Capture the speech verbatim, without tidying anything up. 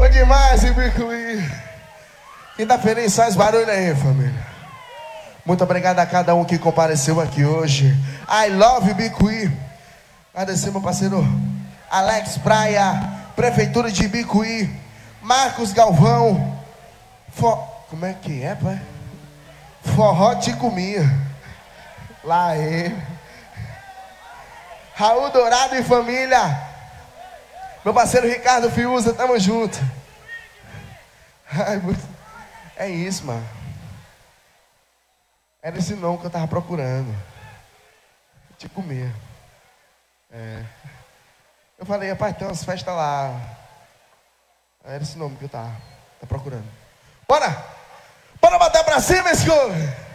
Bom demais, Ibicuí. Quem tá feliz, faz barulho aí, família. Muito obrigado a cada um que compareceu aqui hoje. I love Ibicuí. Agradecer meu parceiro Alex Praia, Prefeitura de Ibicuí, Marcos Galvão. For... Como é que é, pai? Forró de comia. Lá ele. Raul Dourado e família. Meu parceiro Ricardo Fiuza, tamo junto. Ai, é isso, mano. Era esse nome que eu tava procurando. Te comer. É. Eu falei, rapaz, tem umas festas lá. Era esse nome que eu tava, tava procurando. Bora! Bora bater pra cima, escuro!